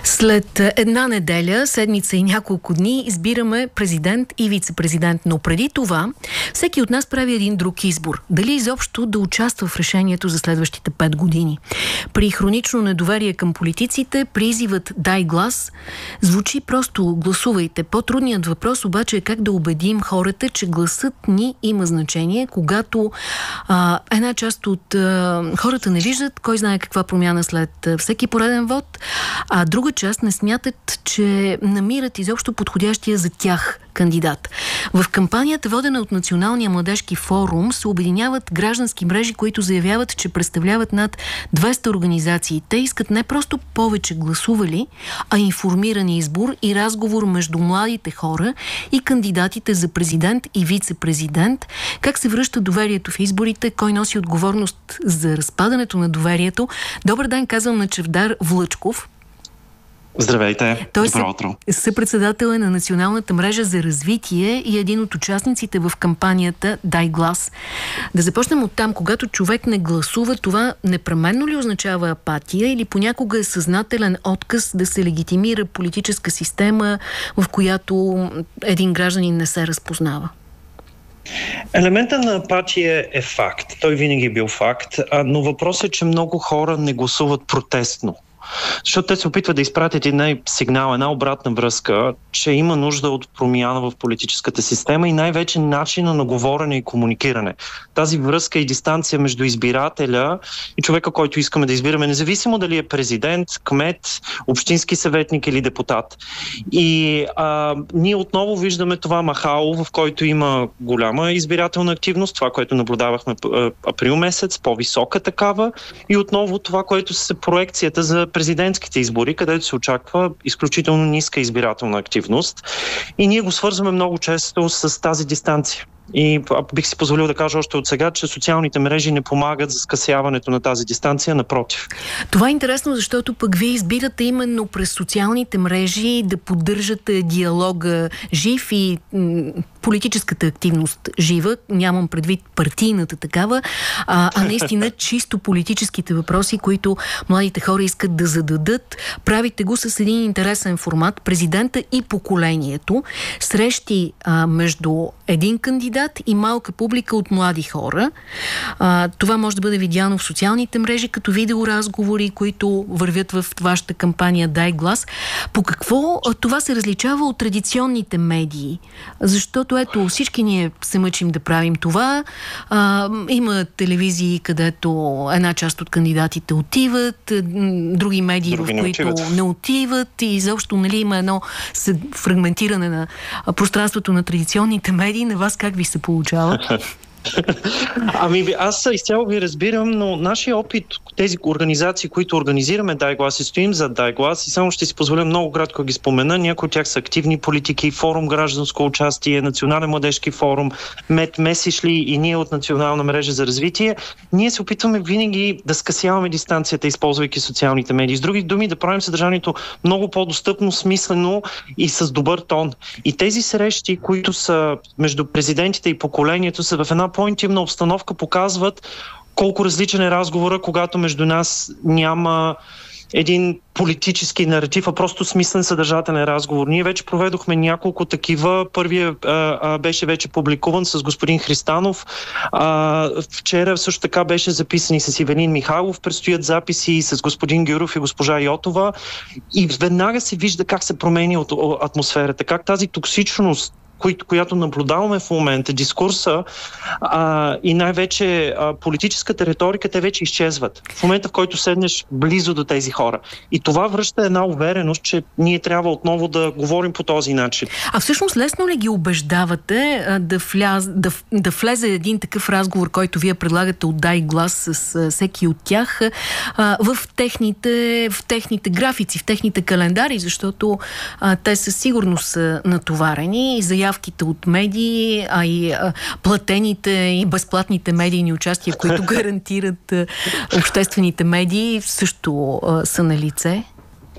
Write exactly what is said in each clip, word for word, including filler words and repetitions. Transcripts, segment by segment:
След една неделя, седмица и няколко дни избираме президент и вице-президент, но преди това всеки от нас прави един друг избор. Дали изобщо да участва в решението за следващите пет години. При хронично недоверие към политиците, призивът "дай глас" звучи просто "гласувайте". По-трудният въпрос обаче е как да убедим хората, че гласът ни има значение, когато а, една част от а, хората не виждат кой знае каква промяна след а, всеки пореден вод, а друга част не смятат, че намират изобщо подходящия за тях кандидат. В кампанията, водена от Националния младежки форум, се обединяват граждански мрежи, които заявяват, че представляват над двеста организации. Те искат не просто повече гласували, а информиран избор и разговор между младите хора и кандидатите за президент и вице-президент. Как се връща доверието в изборите, кой носи отговорност за разпадането на доверието. Добър ден, казвам на Чавдар Влъчков. Здравейте, Той добро утро. Съпредседател е на Националната мрежа за развитие и един от участниците в кампанията "Дай глас". Да започнем от там. Когато човек не гласува, това непременно ли означава апатия или понякога е съзнателен отказ да се легитимира политическа система, в която един гражданин не се разпознава? Елементът на апатия е факт. Той винаги е бил факт, но въпросът е, че много хора не гласуват протестно. Защото те се опитват да изпратят една сигнал, една обратна връзка, че има нужда от промяна в политическата система и най-вече начина на говорене и комуникиране. Тази връзка и дистанция между избирателя и човека, който искаме да избираме, независимо дали е президент, кмет, общински съветник или депутат. И а, ние отново виждаме това махало, в който има голяма избирателна активност, това, което наблюдавахме април месец, по-висока такава, и отново това, което се проекцията за президентските избори, където се очаква изключително ниска избирателна активност. И ние го свързваме много често с тази дистанция. И бих си позволил да кажа още от сега, че социалните мрежи не помагат за скъсяването на тази дистанция, напротив. Това е интересно, защото пък вие избирате именно през социалните мрежи да поддържате диалога жив и м- политическата активност жива, нямам предвид партийната такава, а, а наистина чисто политическите въпроси, които младите хора искат да зададат. Правите го с един интересен формат: президента и поколението, срещи а, между един кандидат и малка публика от млади хора. А, това може да бъде видяно в социалните мрежи, като видеоразговори, които вървят в вашата кампания "Дай глас". По какво това се различава от традиционните медии? Защото ето, всички ние се мъчим да правим това. А, има телевизии, където една част от кандидатите отиват, други медии, други в които не отиват. не отиват и изобщо, нали, има едно фрагментиране на пространството на традиционните медии. На вас как ви се получава? Ами аз изцяло ви разбирам, но нашия опит, тези организации, които организираме "Дай глас" и стоим за "Дай глас", и само ще си позволя много кратко ги спомена. Някои от тях са активни политики, форум гражданско участие, Национален младежки форум, Мед Месишли и ние от Национална мрежа за развитие. Ние се опитваме винаги да скъсяваме дистанцията, използвайки социалните медии. С други думи, да правим съдържанието много по-достъпно, смислено и с добър тон. И тези срещи, които са между президентите и поколението, са в една по-интимна обстановка, показват колко различен е разговора, когато между нас няма един политически наратив, а просто смислен съдържателен разговор. Ние вече проведохме няколко такива. Първият а, а, беше вече публикуван с господин Христанов. А, вчера също така беше записан и с Ивелин Михайлов. Предстоят записи с господин Гюров и госпожа Йотова. И веднага се вижда как се променя от, от атмосферата, как тази токсичност, която наблюдаваме в момента, дискурса а, и най-вече а, политическата риторика, те вече изчезват. В момента, в който седнеш близо до тези хора. И това връща една увереност, че ние трябва отново да говорим по този начин. А всъщност лесно ли ги убеждавате а, да, вляз, да, да влезе един такъв разговор, който вие предлагате от "Дай глас" с а, всеки от тях а, в, техните, в техните графици, в техните календари, защото а, те със сигурност са натоварени и заявяват от медии, а и а, платените и безплатните медийни участия, които гарантират а, обществените медии, също а, са на лице?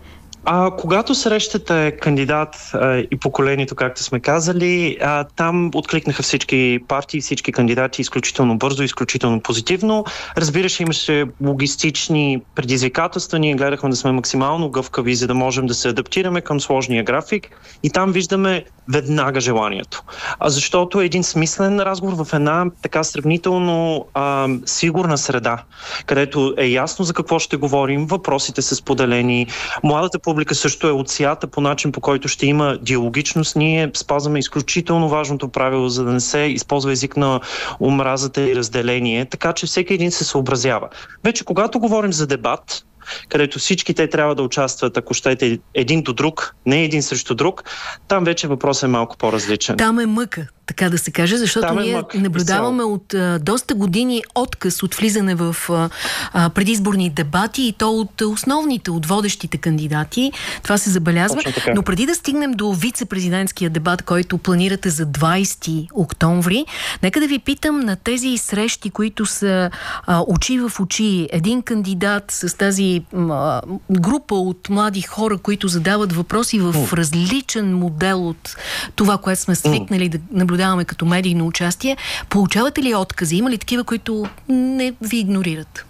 А, когато срещате кандидат а, и поколението, както сме казали, а, там откликнаха всички партии, всички кандидати изключително бързо, изключително позитивно. Разбира се, имаше логистични предизвикателства. Ние гледахме да сме максимално гъвкави, за да можем да се адаптираме към сложния график и там виждаме веднага желанието. А защото е един смислен разговор в една така сравнително а, сигурна среда, където е ясно за какво ще говорим, въпросите са споделени, младата публика също е отсята по начин, по който ще има диалогичност. Ние спазваме изключително важното правило, за да не се използва език на омразата и разделение, така че всеки един се съобразява. Вече когато говорим за дебат, където всички те трябва да участват, ако щете, един до друг, не един срещу друг, там вече въпросът е малко по-различен. Там е мъка, така да се каже, защото е ние мък, наблюдаваме от а, доста години отказ от влизане в а, предизборни дебати и то от основните, от водещите кандидати. Това се забелязва. Но преди да стигнем до вице-президентския дебат, който планирате за двайсети октомври, нека да ви питам на тези срещи, които са а, очи в очи, един кандидат с тази а, група от млади хора, които задават въпроси в mm. различен модел от това, което сме свикнали mm. да наблюдаваме като медийно участие. Получавате ли откази? Има ли такива, които не ви игнорират?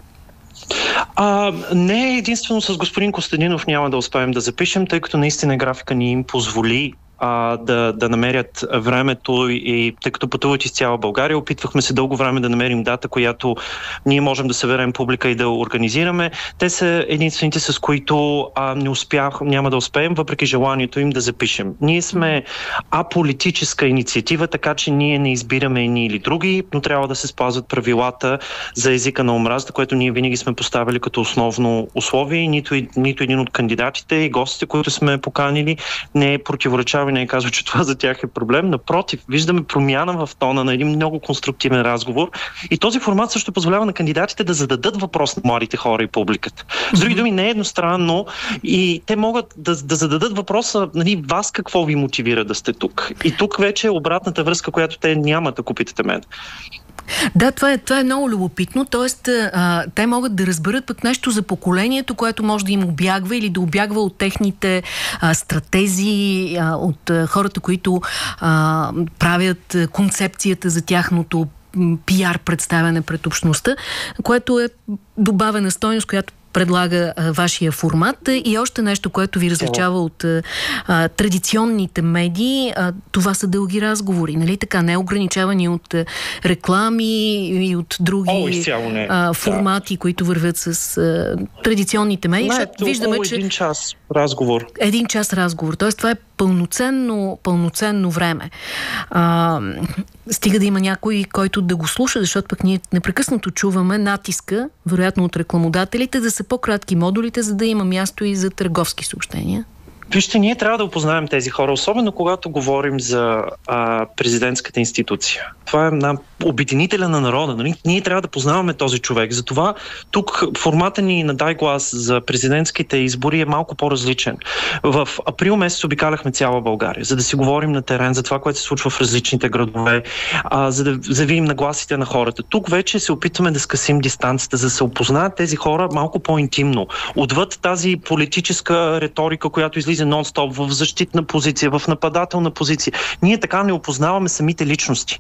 А, не единствено с господин Костадинов няма да успеем да запишем, тъй като наистина графика ни им позволи а, да, да намерят времето и тъй като пътуват из цяла България, опитвахме се дълго време да намерим дата, която ние можем да съберем публика и да организираме. Те са единствените, с които а, не успях, няма да успеем, въпреки желанието им да запишем. Ние сме аполитическа инициатива, така че ние не избираме едни или други, но трябва да се спазват правилата за езика на омразата, което ние винаги сме поставили като основно условие. Нито, нито един от кандидатите и гостите, които сме поканили, не е противоречал и не е казва, че това за тях е проблем. Напротив, виждаме промяна в тона на един много конструктивен разговор и този формат също позволява на кандидатите да зададат въпрос на младите хора и публиката. С други думи, не е едностранно и те могат да, да зададат въпроса, нали, вас какво ви мотивира да сте тук. И тук вече е обратната връзка, която те нямат, ако питате мен. Да, това е, това е много любопитно, т.е. те могат да разберат пък нещо за поколението, което може да им обягва или да обягва от техните а, стратези, а, от а, хората, които а, правят концепцията за тяхното пиар представяне пред общността, което е добавена стойност, която предлага а, вашия формат. И още нещо, което ви различава от а, традиционните медии, а, това са дълги разговори, нали така, не ограничавани от а, реклами и от други О, а, формати, да, които вървят с а, традиционните медии. Не, виждаме, че един час разговор. Един час разговор. Тоест това е пълноценно, пълноценно време. А, стига да има някой, който да го слуша, защото пък ние непрекъснато чуваме натиска, вероятно от рекламодателите, да са по-кратки модулите, за да има място и за търговски съобщения. Вижте, ние трябва да опознаем тези хора, особено когато говорим за а, президентската институция. Това е една обединителя на народа. Нали? Ние трябва да познаваме този човек. Затова тук формата ни на Дай глас за президентските избори е малко по-различен. В април месец обикаляхме цяла България, за да си говорим на терен за това, което се случва в различните градове, а, за да завием нагласите на хората. Тук вече се опитваме да скъсим дистанцията, за да се опознаят тези хора малко по-интимно. Отвъд тази политическа риторика, която излиза нон-стоп в защитна позиция, в нападателна позиция. Ние така не опознаваме самите личности.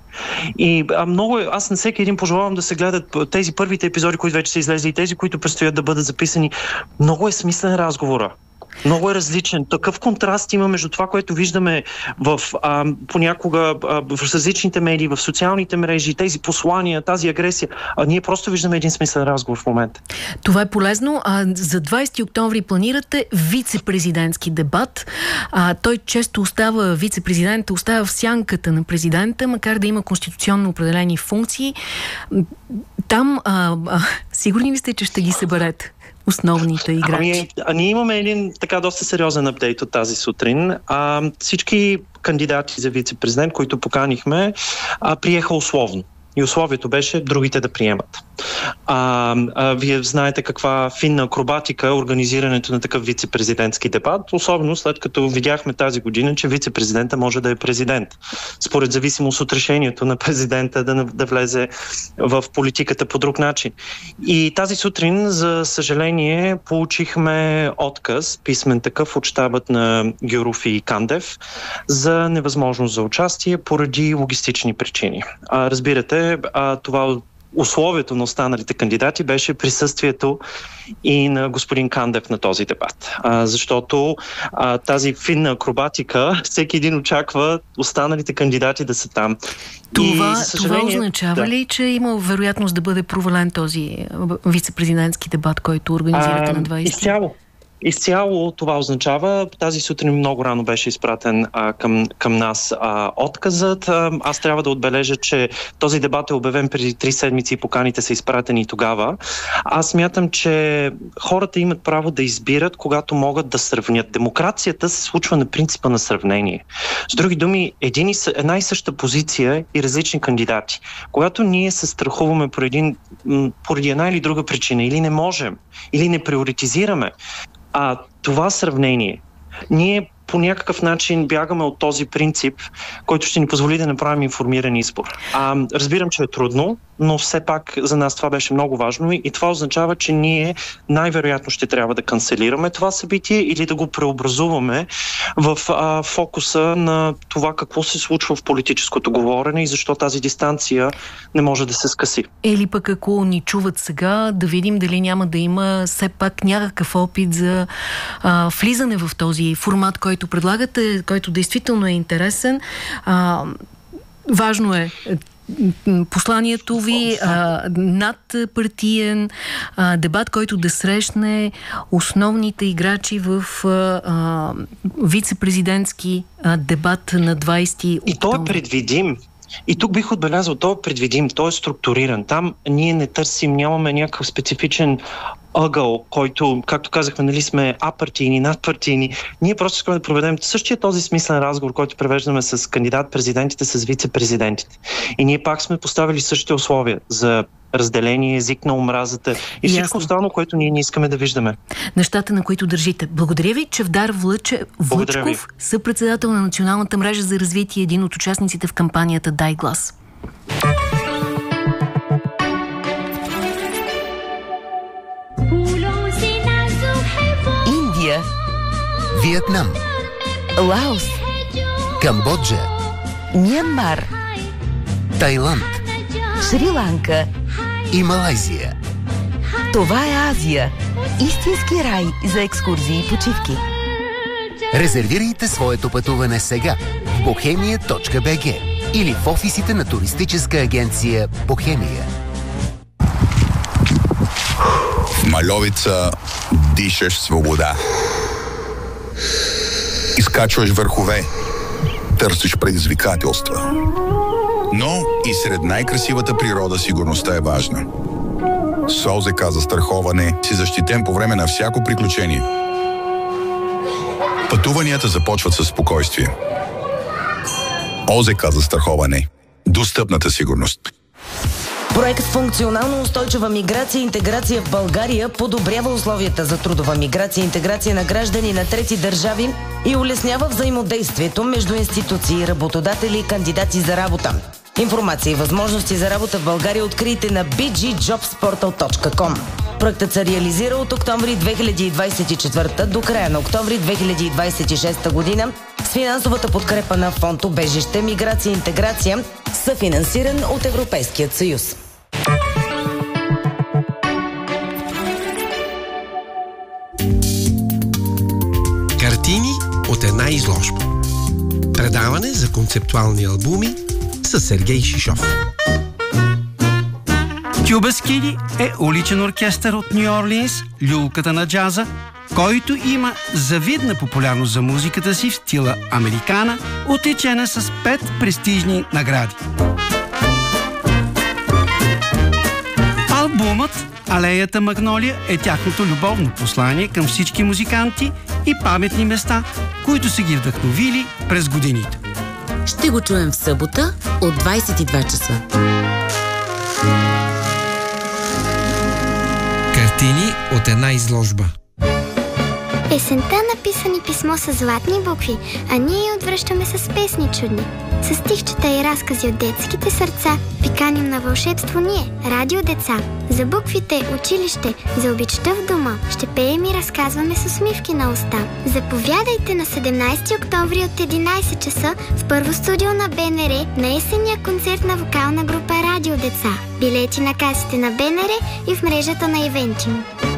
И а, много е, аз на всеки един пожелавам да се гледат тези първите епизоди, които вече са излезли и тези, които предстоят да бъдат записани. Много е смислен разговора. Много е различен. Такъв контраст има между това, което виждаме в а, понякога а, в различните медии, в социалните мрежи, тези послания, тази агресия. А ние просто виждаме един смислен разговор в момента. Това е полезно. А, за двайсети октомври планирате вице-президентски дебат. А, той често остава, вице-президента остава в сянката на президента, макар да има конституционно определени функции. Там а, а, сигурни ли сте, че ще ги съберете? Основните играчи. Ами, а ние имаме един така доста сериозен апдейт от тази сутрин. А, всички кандидати за вице-президент, които поканихме, а, приеха условно. И условието беше другите да приемат. А, а, вие знаете каква финна акробатика е организирането на такъв вице-президентски дебат, особено след като видяхме тази година, че вице-президента може да е президент. Според зависимост от решението на президента да, да влезе в политиката по друг начин. И тази сутрин, за съжаление, получихме отказ, писмен такъв от щабът на Гюров и Кандев, за невъзможност за участие поради логистични причини. А, разбирате, а, това условието на останалите кандидати беше присъствието и на господин Кандев на този дебат. А, защото а, тази финна акробатика, всеки един очаква останалите кандидати да са там. Това, и, това означава да. ли, че има вероятност да бъде провален този вице-президентски дебат, който организирате а, на двайсети? Изцяло. Изцяло това означава, тази сутрин много рано беше изпратен а, към, към нас а, отказът. А, аз трябва да отбележа, че този дебат е обявен преди три седмици и поканите са изпратени тогава. Аз смятам, че хората имат право да избират, когато могат да сравнят. Демокрацията се случва на принципа на сравнение. С други думи, един и, една и съща позиция и различни кандидати. Когато ние се страхуваме поради, един, поради една или друга причина, или не можем, или не приоритизираме, А това сравнение, ние по някакъв начин бягаме от този принцип, който ще ни позволи да направим информиран избор. А, разбирам, че е трудно, но все пак за нас това беше много важно и това означава, че ние най-вероятно ще трябва да канцелираме това събитие или да го преобразуваме в а, фокуса на това какво се случва в политическото говорене и защо тази дистанция не може да се скъси. Или пък ако ни чуват сега, да видим дали няма да има все пак някакъв опит за а, влизане в този формат, който предлагате, който действително е интересен. А, важно е посланието ви, а, надпартиен а, дебат, който да срещне основните играчи в а, вице-президентски а, дебат на двайсети октомври. И той е предвидим. И тук бих отбелязал, той е предвидим, той е структуриран. Там ние не търсим, нямаме някакъв специфичен ъгъл, който, както казахме, нали сме апартийни, надпартийни. Ние просто искаме да проведем същия този смислен разговор, който превеждаме с кандидат-президентите, с вице-президентите. И ние пак сме поставили същите условия за разделение, език на омразата и всичко Ясно. останало, което ние не искаме да виждаме. Нещата, на които държите. Благодаря ви, Чавдар Влъче, Вучков, съпредседател на Националната мрежа за развитие, един от участниците в кампанията Дай глас. Индия, Виетнам, Лаос, Камбоджа, Мянмар, Тайланд, Шри-Ланка и Малайзия. Това е Азия. Истински рай за екскурзии и почивки. Резервирайте своето пътуване сега в бохемия точка би джи или в офисите на туристическа агенция Бохемия. В Мальовица дишаш свобода. Изкачваш върхове. Търсиш предизвикателства. Но и сред най-красивата природа сигурността е важна. С ОЗК застраховане си защитен по време на всяко приключение. Пътуванията започват със спокойствие. ОЗК застраховане. Достъпната сигурност. Проект функционално устойчива миграция и интеграция в България подобрява условията за трудова миграция и интеграция на граждани на трети държави и улеснява взаимодействието между институции, работодатели и кандидати за работа. Информация и възможности за работа в България открийте на би джи джобс портал точка ком. Проектът се реализира от октомври две хиляди двадесет и четвърта до края на октомври две хиляди двадесет и шеста година с финансовата подкрепа на Фонд „Убежище, миграция и интеграция", съфинансиран от Европейският съюз. Картини от една изложба. Предаване за концептуални албуми с Сергей Шишов. Тюба Скиди е уличен оркестър от Ню Орлиинс, люлката на джаза, който има завидна популярност за музиката си в стила американа, отличена с пет престижни награди. Албумът "Алеята Магнолия" е тяхното любовно послание към всички музиканти и паметни места, които са ги вдъхновили през годините. Ще го чуем в събота от двадесет и два часа. Картини от една изложба. Песента написани писмо с златни букви, а ние я отвръщаме с песни чудни. С стихчета и разкази от детските сърца ви каним на вълшебство ние, Радио Деца. За буквите, училище, за обичта в дома ще пеем и разказваме с усмивки на уста. Заповядайте на седемнайсети октомври от единайсет часа в първо студио на БНР на есенния концерт на вокална група Радио Деца. Билети на касите на БНР и в мрежата на Ивентим.